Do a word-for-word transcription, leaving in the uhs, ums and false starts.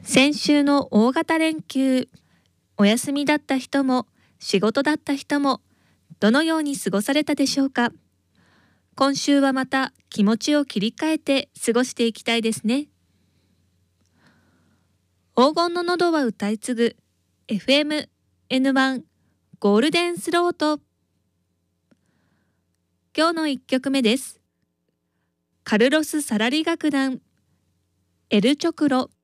先週の大型連休、お休みだった人も仕事だった人もどのように過ごされたでしょうか。今週はまた気持ちを切り替えて過ごしていきたいですね。黄金の喉は歌い継ぐ エフエムエヌワン ゴールデンスロート。今日のいっきょくめです。カルロス・サラリ楽団エルチョクロ